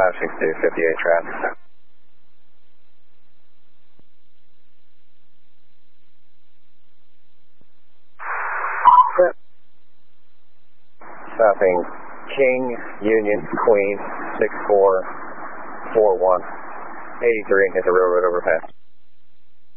562, 58 traffic. Stopping King, Union, Queen, 6441, 83 at the railroad overpass.